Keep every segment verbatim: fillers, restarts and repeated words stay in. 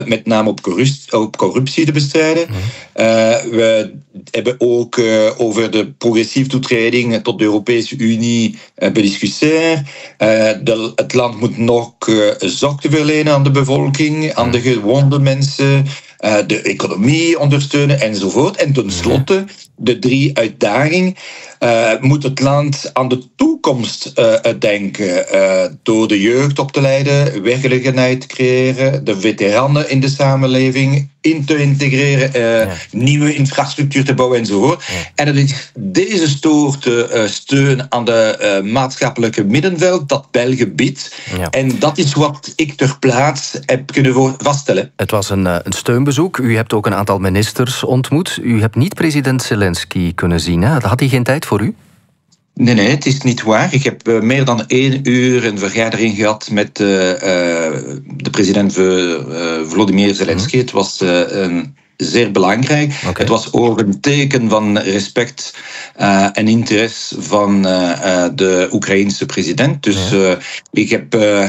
met name op corruptie, op corruptie te bestrijden. Mm. Uh, we hebben ook uh, over de progressieve toetreding tot de Europese Unie uh, bediscussieerd. Uh, de, het land moet nog uh, zorg te verlenen aan de bevolking, aan de gewonde mensen, uh, de economie ondersteunen enzovoort. En tenslotte, de drie uitdagingen. Uh, moet het land aan de toekomst uh, denken uh, door de jeugd op te leiden, werkgelegenheid te creëren, de veteranen in de samenleving in te integreren, uh, ja. nieuwe infrastructuur te bouwen enzovoort. Ja. En het is deze soort uh, steun aan de uh, maatschappelijke middenveld dat België biedt. Ja. En dat is wat ik ter plaatse heb kunnen vaststellen. Het was een, een steunbezoek. U hebt ook een aantal ministers ontmoet. U hebt niet president Zelensky kunnen zien. Hè? Had hij geen tijd voor u? Nee, nee, het is niet waar. Ik heb uh, meer dan één uur een vergadering gehad met uh, uh, de president uh, Volodymyr Zelensky. Mm. Het was uh, een zeer belangrijk. Okay. Het was ook een teken van respect uh, en interesse van uh, uh, de Oekraïense president. Dus ja. uh, ik heb Uh,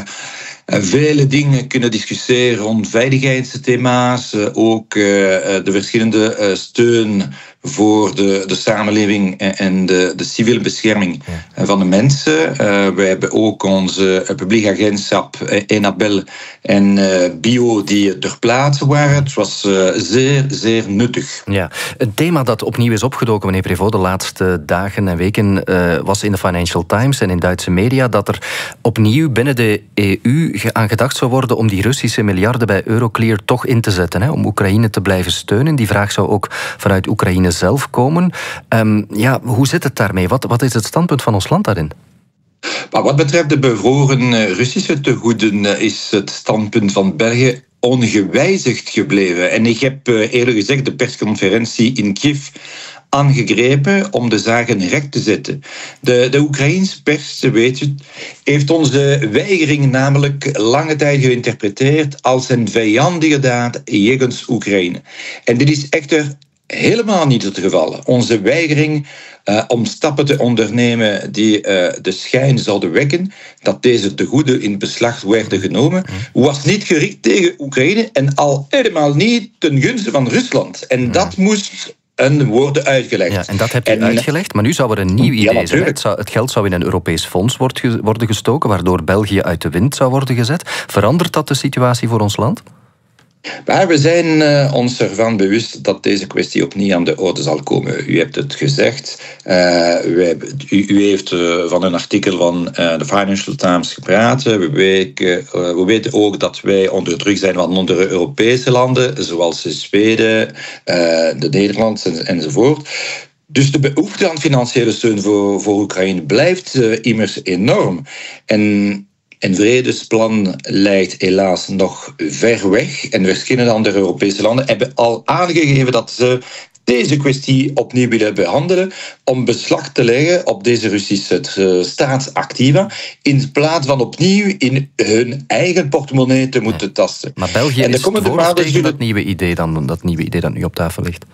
vele dingen kunnen discussiëren rond veiligheidsthema's, ook uh, de verschillende uh, steun voor de, de samenleving en de, de civiele bescherming ja. van de mensen. Uh, we hebben ook onze uh, publiek agentschap uh, Enabel en uh, Bio die ter plaatse waren. Het was uh, zeer, zeer nuttig. Ja. Een thema dat opnieuw is opgedoken, meneer Prévost, de laatste dagen en weken uh, was in de Financial Times en in Duitse media dat er opnieuw binnen de E U aan gedacht zou worden om die Russische miljarden bij Euroclear toch in te zetten, hè, om Oekraïne te blijven steunen. Die vraag zou ook vanuit Oekraïne zelf komen. Um, ja, hoe zit het daarmee? Wat, wat is het standpunt van ons land daarin? Maar wat betreft de bevroren Russische tegoeden is het standpunt van België ongewijzigd gebleven. En ik heb eerlijk gezegd de persconferentie in Kiev aangegrepen om de zaken recht te zetten. De, de Oekraïense pers, weet je, heeft onze weigering namelijk lange tijd geïnterpreteerd als een vijandige daad jegens Oekraïne. En dit is echter helemaal niet het geval. Onze weigering uh, om stappen te ondernemen die uh, de schijn zouden wekken dat deze tegoeden in beslag werden genomen, was niet gericht tegen Oekraïne en al helemaal niet ten gunste van Rusland. En dat moest en worden uitgelegd. Ja, en dat hebt u en, uitgelegd, maar nu zou er een nieuw idee ja, zijn. Het, zou, het geld zou in een Europees fonds worden gestoken, waardoor België uit de wind zou worden gezet. Verandert dat de situatie voor ons land? Maar we zijn uh, ons ervan bewust dat deze kwestie opnieuw aan de orde zal komen. U hebt het gezegd. Uh, wij, u, u heeft uh, van een artikel van uh, de Financial Times gepraat. We, weken, uh, we weten ook dat wij onder druk zijn van andere Europese landen, zoals Zweden, uh, de Nederlanders en, enzovoort. Dus de behoefte aan financiële steun voor, voor Oekraïne blijft uh, immers enorm. En Een vredesplan lijkt helaas nog ver weg. En verschillende andere Europese landen hebben al aangegeven dat ze deze kwestie opnieuw willen behandelen om beslag te leggen op deze Russische staatsactiva in plaats van opnieuw in hun eigen portemonnee te moeten ja. tasten. Maar België is voor of tegen zullen... dat nieuwe idee dan, dat nieuwe idee dat nu op tafel ligt?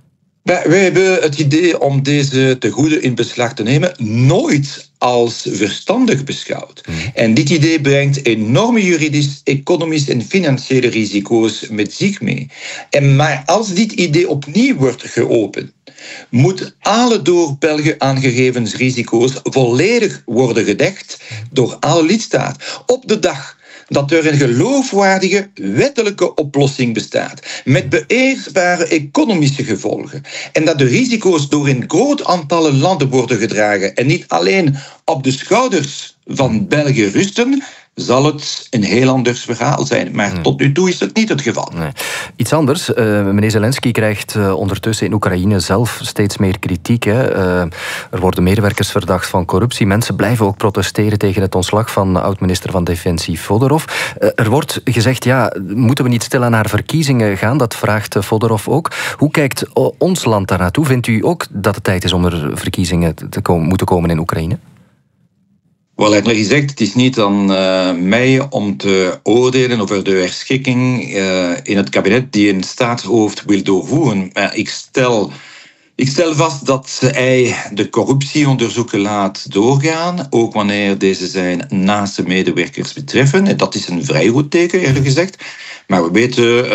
Wij hebben het idee om deze tegoeden in beslag te nemen nooit als verstandig beschouwd. Mm. En dit idee brengt enorme juridisch, economisch en financiële risico's met zich mee. En maar als dit idee opnieuw wordt geopend, moet alle door België aangegeven risico's volledig worden gedekt door alle lidstaten. Op de dag dat er een geloofwaardige wettelijke oplossing bestaat, met beheersbare economische gevolgen, en dat de risico's door een groot aantal landen worden gedragen en niet alleen op de schouders van België rusten, zal het een heel anders verhaal zijn. Maar hmm. tot nu toe is dat niet het geval. Nee. Iets anders. Uh, meneer Zelensky krijgt uh, ondertussen in Oekraïne zelf steeds meer kritiek. Hè. Uh, er worden medewerkers verdacht van corruptie. Mensen blijven ook protesteren tegen het ontslag van oud-minister van Defensie Fodorov. Uh, er wordt gezegd, ja, moeten we niet stilaan naar verkiezingen gaan? Dat vraagt uh, Fodorov ook. Hoe kijkt uh, ons land daar naartoe? Vindt u ook dat het tijd is om er verkiezingen te komen, moeten komen in Oekraïne? Wel, hij heeft gezegd, het is niet aan uh, mij om te oordelen over de herschikking uh, in het kabinet die een staatshoofd wil doorvoeren. Maar ik stel, ik stel vast dat hij de corruptieonderzoeken laat doorgaan, ook wanneer deze zijn naaste medewerkers betreffen. En dat is een vrij goed teken, eerlijk gezegd. Maar we weten